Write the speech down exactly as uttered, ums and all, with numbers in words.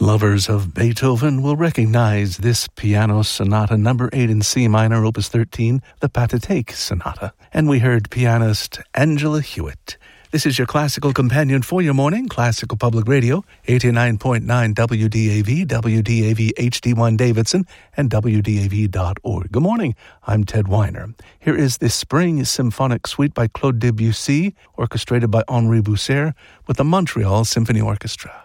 Lovers of Beethoven will recognize this piano sonata number eight in C minor, opus thirteen, the Pathetique Sonata. And we heard pianist Angela Hewitt. This is your classical companion for your morning, Classical Public Radio, eighty-nine point nine W D A V, W D A V H D one Davidson, and W D A V dot org. Good morning, I'm Ted Weiner. Here is the Spring Symphonic Suite by Claude Debussy, orchestrated by Henri Bousser, with the Montreal Symphony Orchestra.